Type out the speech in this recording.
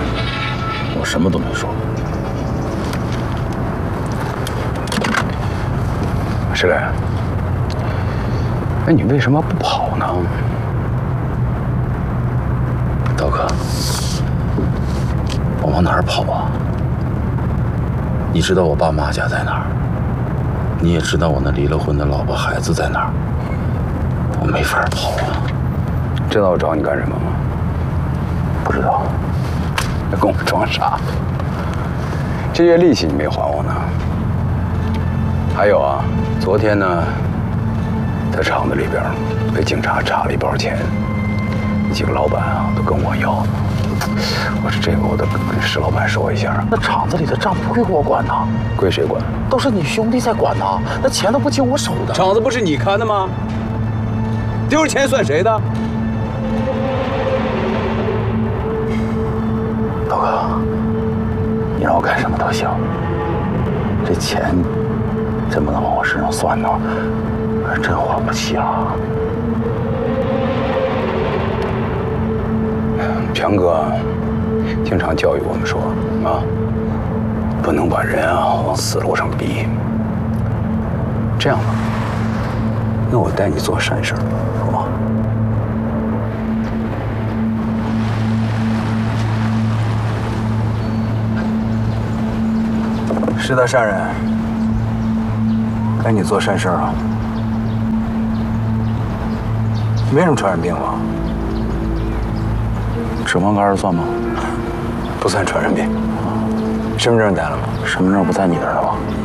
我什么都没说。石磊，哎，你为什么不跑呢？刀哥，我往哪儿跑啊？你知道我爸妈家在哪儿，你也知道我那离了婚的老婆孩子在哪儿，我没法跑啊。知道我找你干什么吗？不知道。还跟我装傻。这月利息你没还我呢。还有啊，昨天呢，在厂子里边被警察查了一包钱，几个老板啊都跟我要。我说这个我得跟石老板说一下。 那厂子里的账不归我管呐， 归谁管？ 都是你兄弟在管呐，那钱都不经我手的。 厂子不是你看的吗？丢了钱算谁的？ 大哥，你让我干什么都行，这钱真不能往我身上算呢，真花不起啊。强哥经常教育我们说啊，不能把人啊往死路上逼。这样吧，那我带你做善事，好吗？ 是的，善人，该你做善事了。你没什么传染病吧？ 脂肪肝算吗？ 不算传染病。身份证带了吗？ 身份证不在你那儿呢吗？